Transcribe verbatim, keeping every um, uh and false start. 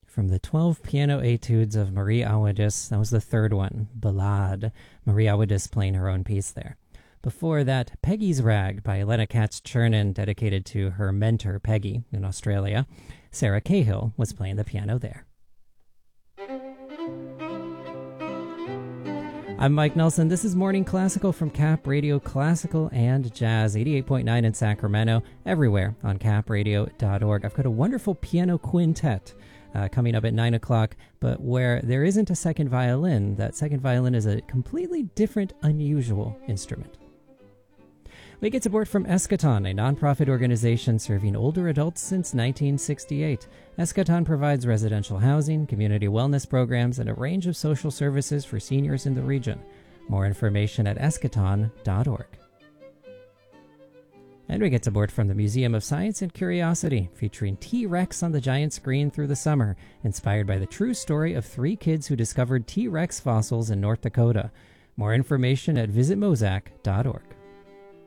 from the twelve piano etudes of Marie Awadis. That was the third one, Ballade. Marie Awadis playing her own piece there. Before that, Peggy's Rag by Elena Katz-Chernin, dedicated to her mentor, Peggy, in Australia. Sarah Cahill was playing the piano there. I'm Mike Nelson. This is Morning Classical from Cap Radio Classical and Jazz, eighty-eight point nine in Sacramento, everywhere on cap radio dot org. I've got a wonderful piano quintet uh, coming up at nine o'clock, but where there isn't a second violin. That second violin is a completely different, unusual instrument. We get support from Eschaton, a nonprofit organization serving older adults since nineteen sixty-eight. Eschaton provides residential housing, community wellness programs, and a range of social services for seniors in the region. More information at eschaton dot org. And we get support from the Museum of Science and Curiosity, featuring T-Rex on the giant screen through the summer, inspired by the true story of three kids who discovered T-Rex fossils in North Dakota. More information at visit mosac dot org.